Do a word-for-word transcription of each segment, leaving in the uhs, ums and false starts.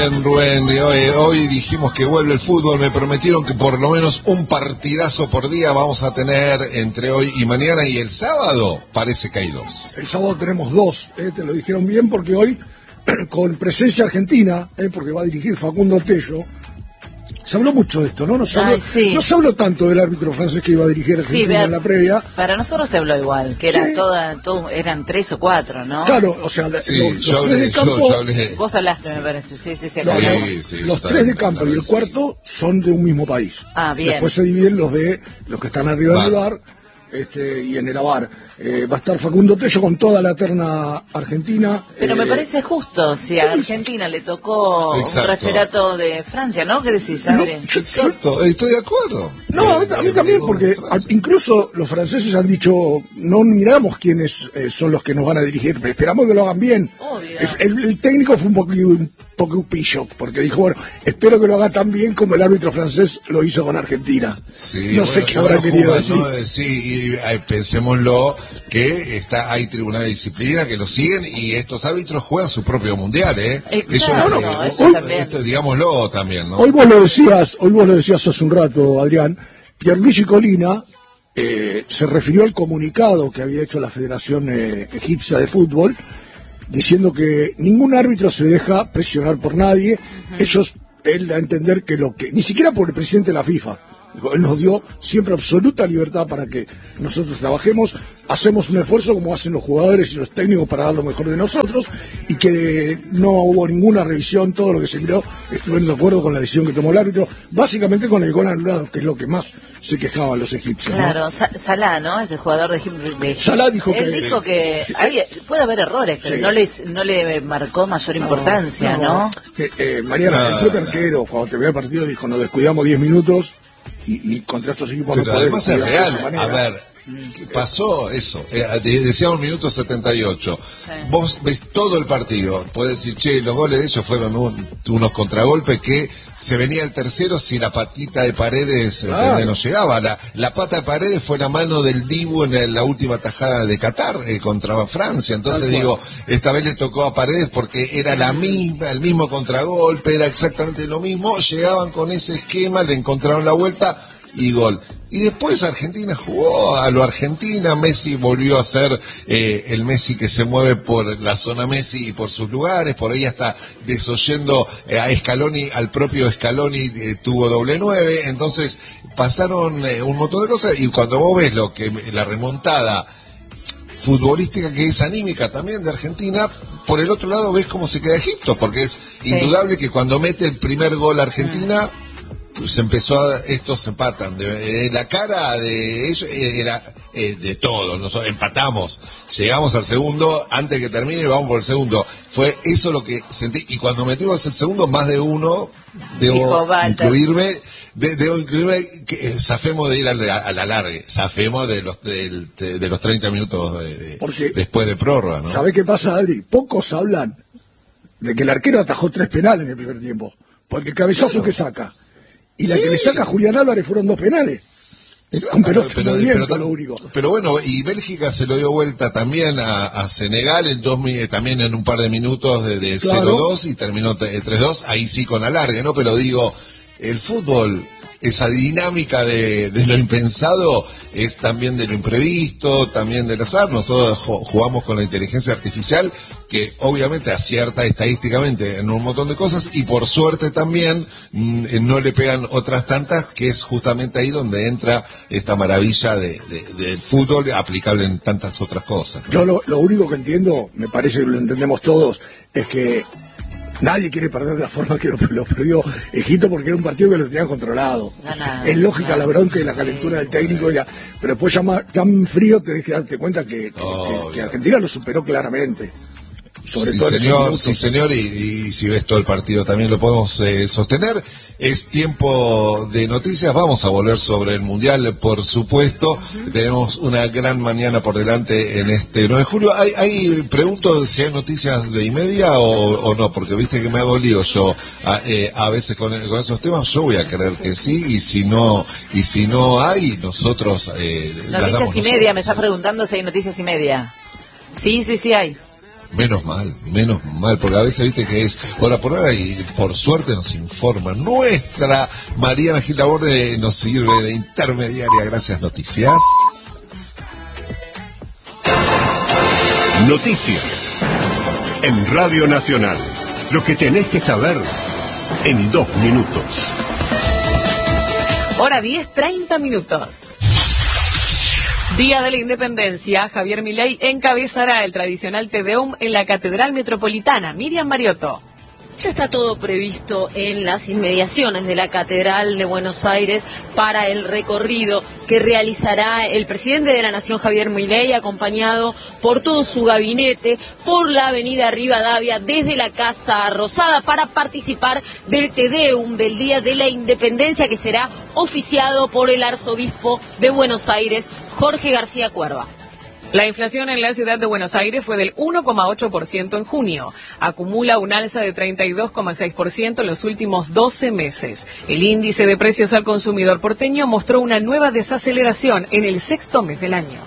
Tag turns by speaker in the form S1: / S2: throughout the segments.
S1: Rubén, Rubén, hoy, hoy dijimos que vuelve el fútbol, me prometieron que por lo menos un partidazo por día vamos a tener entre hoy y mañana, y el sábado parece que hay dos.
S2: El sábado tenemos dos, eh, te lo dijeron bien, porque hoy, con presencia argentina, eh, porque va a dirigir Facundo Tello. Se habló mucho de esto, ¿no? No se habló,
S3: Ay, sí.
S2: no se habló tanto del árbitro francés que iba a dirigir a Argentina
S3: Sí, ver,
S2: en la previa.
S3: Para nosotros se habló igual, que era
S2: Sí.
S3: toda, todo, eran tres o cuatro, ¿no?
S2: Claro, o sea,
S1: Sí,
S2: los,
S1: yo
S2: los
S1: hablé,
S2: tres de campo,
S1: yo, yo hablé.
S3: Vos hablaste, me parece, sí, sí, sí.
S2: no,
S3: acá.
S2: no,
S1: Sí, sí,
S2: los
S1: totalmente,
S2: tres de campo y el
S1: sí.
S2: cuarto son de un mismo país.
S3: Ah, bien.
S2: Después se dividen los de los que están arriba del
S1: Bar.
S2: bar, este, y en el bar. Eh, va a estar Facundo Tello con toda la terna argentina.
S3: Pero me
S2: eh,
S3: parece justo, si a Argentina le tocó
S1: Exacto.
S3: un referato de Francia, ¿no? ¿Qué decís,
S2: No,
S3: Adri?
S2: yo-
S1: Exacto, estoy de acuerdo.
S2: No, a mí, a mí también, porque
S1: Francia.
S2: al- incluso los franceses han dicho, no miramos quiénes eh, son los que nos van a dirigir, esperamos que lo hagan bien.
S3: Obvio.
S2: El, el- el técnico fue un poco, un poco pillo, porque dijo, bueno, espero que lo haga tan bien como el árbitro francés lo hizo con Argentina.
S1: Sí,
S2: no sé
S1: bueno,
S2: qué
S1: no
S2: habrá
S1: lo
S2: querido
S1: juzgan,
S2: decir.
S1: ¿no? Eh, Sí, y eh, pensémoslo que está hay tribunal de disciplina que lo siguen, y estos árbitros juegan su propio mundial, ¿eh?
S3: Exacto,
S1: Ellos,
S3: no,
S1: eh,
S3: eso
S1: hoy-
S3: también.
S1: esto, digámoslo también, ¿no?
S2: Hoy vos lo decías, hoy vos lo decías hace un rato, Adrián, Pierluigi Colina eh, se refirió al comunicado que había hecho la Federación eh, Egipcia de Fútbol, diciendo que ningún árbitro se deja presionar por nadie. Uh-huh. Ellos, él da a entender que lo que, ni siquiera por el presidente de la FIFA, él nos dio siempre absoluta libertad para que nosotros trabajemos, hacemos un esfuerzo como hacen los jugadores y los técnicos para dar lo mejor de nosotros, y que no hubo ninguna revisión, todo lo que se miró, estuvieron de acuerdo con la decisión que tomó el árbitro, básicamente con el gol anulado, que es lo que más se quejaban los egipcios.
S3: Claro,
S2: ¿no?
S3: Sa- Salah, ¿no? Es el jugador de Egipto.
S2: Salah dijo
S3: Él
S2: que-
S3: dijo que
S2: Sí.
S3: hay- puede haber errores, pero
S2: Sí.
S3: no, le, no le marcó mayor importancia, ¿no?
S2: Eh, eh, Mariana,
S1: No,
S2: el propio
S1: no.
S2: arquero, cuando terminó el partido, dijo, nos descuidamos diez minutos, y, y contra estos equipos
S1: Pero
S2: no podemos
S1: además es
S2: jugar de esa
S1: real,
S2: manera.
S1: a ver, ¿qué pasó eso? Eh, de- decíamos minuto setenta y ocho.
S3: Sí.
S1: Vos ves todo el partido, podés decir, che, los goles de ellos fueron un- unos contragolpes que se venía el tercero si la patita de Paredes
S2: Claro.
S1: ¿entendés? No llegaba. La, la pata de Paredes fue la mano del Dibu en el- la última tajada de Qatar eh, contra Francia. Entonces
S2: Tal cual.
S1: digo, esta vez le tocó a Paredes porque era la misma, el mismo contragolpe, era exactamente lo mismo. Llegaban con ese esquema, le encontraron la vuelta y gol. Y después Argentina jugó a lo Argentina, Messi volvió a ser eh, el Messi que se mueve por la zona Messi y por sus lugares, por ahí hasta desoyendo eh, a Scaloni, al propio Scaloni eh, tuvo doble nueve, entonces pasaron eh, un montón de cosas, y cuando vos ves lo que la remontada futbolística que es anímica también de Argentina, por el otro lado ves cómo se queda Egipto, porque es
S3: Sí.
S1: indudable que cuando mete el primer gol Argentina, se empezó a, estos empatan, de, de la cara de ellos eh, era eh, de todos, nosotros empatamos, llegamos al segundo, antes que termine vamos por el segundo, fue eso lo que sentí, y cuando metimos el segundo, más de uno,
S3: Dijo
S1: debo
S3: Walter.
S1: incluirme, de, debo incluirme, que eh, zafemos de ir a la, a la larga, zafemos de los, del- de, de los treinta minutos de, de-
S2: Porque-
S1: después de prórroga, ¿no?
S2: ¿Sabe qué pasa, Adri? Pocos hablan de que el arquero atajó tres penales en el primer tiempo, porque el cabezazo
S1: Claro.
S2: que saca y la
S1: Sí.
S2: que le saca a Julián Álvarez fueron dos penales. Con pelota en movimiento,
S1: pero-
S2: lo único.
S1: pero bueno, y Bélgica se lo dio vuelta también a, a Senegal en dos, mi- también en un par de minutos de, de
S2: Claro.
S1: cero dos y terminó te- tres dos, ahí sí con alargue, ¿no? Pero digo, el fútbol, esa dinámica de, de lo impensado es también de lo imprevisto, también del azar. Nosotros jo- jugamos con la inteligencia artificial, que obviamente acierta estadísticamente en un montón de cosas, y por suerte también mm, eh, no le pegan otras tantas, que es justamente ahí donde entra esta maravilla de, de- del fútbol aplicable en tantas otras cosas, ¿no?
S2: Yo lo, lo único que entiendo, me parece que lo entendemos todos, es que nadie quiere perder de la forma que lo, lo perdió Egipto, porque era un partido que lo tenían controlado.
S3: Ganado,
S2: Es lógica
S3: claro.
S2: la bronca y la calentura del técnico, y la- pero después ya más- tan frío tenés que darte cuenta que, que-
S1: Obvio.
S2: que- que Argentina lo superó claramente. Sobre
S1: Sí,
S2: todo en esos
S1: señor,
S2: minutos.
S1: sí, señor, y, y si ves todo el partido también lo podemos eh, sostener. Es tiempo de noticias, vamos a volver sobre el Mundial, por supuesto. Uh-huh. Tenemos una gran mañana por delante en este nueve de julio. Hay, hay pregunto si hay noticias de y media o, o no, porque viste que me hago lío yo a, eh, a veces con, con esos temas. Yo voy a creer que sí, y si no y si no hay, nosotros eh, las damos
S3: Noticias y
S1: nosotros.
S3: media, me estás preguntando si hay noticias y media. Sí, sí, sí hay.
S1: Menos mal, menos mal, porque a veces viste que es hora por hora y por suerte nos informa. Nuestra Mariana Gil Laborde nos sirve de intermediaria. Gracias, noticias.
S4: Noticias en Radio Nacional. Lo que tenés que saber en dos minutos.
S5: Hora diez, treinta minutos. Día de la Independencia, Javier Milei encabezará el tradicional Te Deum en la Catedral Metropolitana. Miriam Mariotto.
S6: Ya está todo previsto en las inmediaciones de la Catedral de Buenos Aires para el recorrido que realizará el presidente de la Nación, Javier Milei, acompañado por todo su gabinete, por la avenida Rivadavia, desde la Casa Rosada, para participar del Te Deum del Día de la Independencia, que será oficiado por el arzobispo de Buenos Aires, Jorge García Cuerva.
S5: La inflación en la ciudad de Buenos Aires fue del uno coma ocho por ciento en junio. Acumula un alza de treinta y dos coma seis por ciento en los últimos doce meses. El índice de precios al consumidor porteño mostró una nueva desaceleración en el sexto mes del año.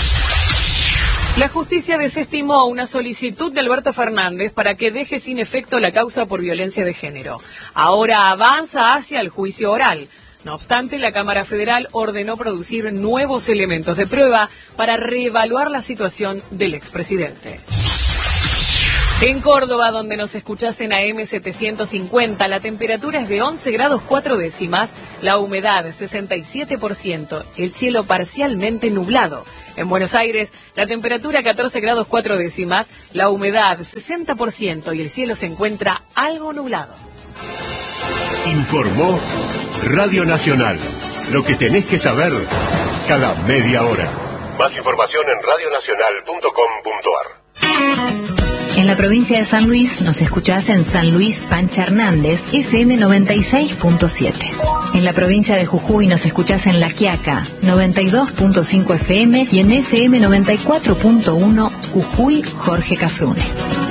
S5: La justicia desestimó una solicitud de Alberto Fernández para que deje sin efecto la causa por violencia de género. Ahora avanza hacia el juicio oral. No obstante, la Cámara Federal ordenó producir nuevos elementos de prueba para reevaluar la situación del expresidente. En Córdoba, donde nos escuchás en A M setecientos cincuenta, la temperatura es de once grados cuatro décimas, la humedad sesenta y siete por ciento, el cielo parcialmente nublado. En Buenos Aires, la temperatura catorce grados cuatro décimas, la humedad sesenta por ciento y el cielo se encuentra algo nublado.
S4: Informó Radio Nacional. Lo que tenés que saber cada media hora. Más información en radio nacional punto com punto a r.
S7: En la provincia de San Luis nos escuchás en San Luis Pancha Hernández, F M noventa y seis punto siete. En la provincia de Jujuy nos escuchás en La Quiaca, noventa y dos punto cinco F M, y en F M noventa y cuatro punto uno Jujuy, Jorge Cafrune.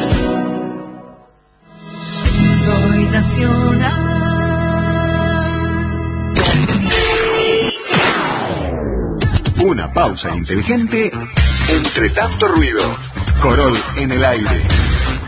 S8: Soy nacional.
S4: Una pausa inteligente entre tanto ruido. Corol en el aire.